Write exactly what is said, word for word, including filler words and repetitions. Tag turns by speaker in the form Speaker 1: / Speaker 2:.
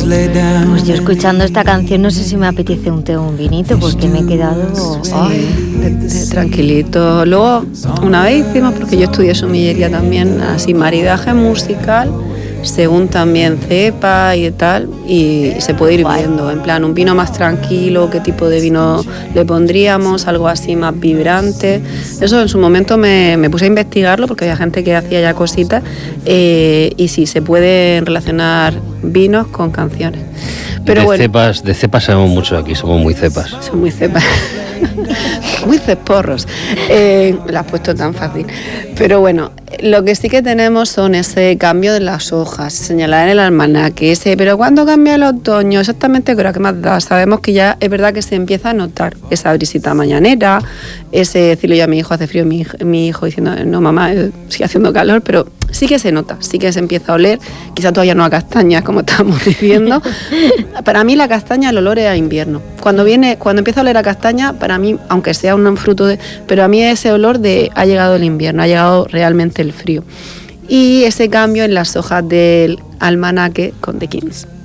Speaker 1: Pues yo escuchando esta canción no sé si me apetece un té o un vinito porque me he quedado...
Speaker 2: Sí, de, de, tranquilito. Luego, una vez hicimos, porque yo estudié sumillería también, así maridaje musical, según también cepa y tal, y se puede ir viendo, en plan, un vino más tranquilo, qué tipo de vino le pondríamos, algo así más vibrante. Eso en su momento me, me puse a investigarlo porque había gente que hacía ya cositas, eh, y sí, se pueden relacionar vinos con canciones. Pero
Speaker 3: de
Speaker 2: bueno,
Speaker 3: cepas, de cepas sabemos mucho aquí, somos muy cepas.
Speaker 2: Son muy cepas. Muy ceporros. Eh, lo has puesto tan fácil. Pero bueno, lo que sí que tenemos son ese cambio de las hojas, señalar en el almanaque, ese, pero ¿cuándo cambia el otoño? Exactamente, creo que más da. Sabemos que ya es verdad que se empieza a notar esa brisita mañanera, ese decirle yo a mi hijo, hace frío, mi, mi hijo diciendo, no mamá, sigue haciendo calor, pero sí que se nota, sí que se empieza a oler, quizá todavía no a castañas, como estábamos diciendo. Para mí la castaña, el olor es a invierno. Cuando viene, cuando empieza a oler a castaña, para mí, aunque sea un fruto de... Pero a mí ese olor de ha llegado el invierno, ha llegado realmente el frío. Y ese cambio en las hojas del almanaque con The Kings.